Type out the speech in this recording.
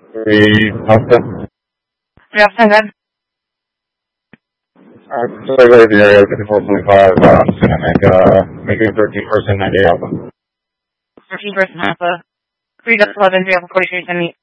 Alpha. Alpha, good. So I go to the area 54.5, I'm just gonna make a 13-person 90 Alpha. 13-person Alpha. 3 11, 3 Alpha 43, 78.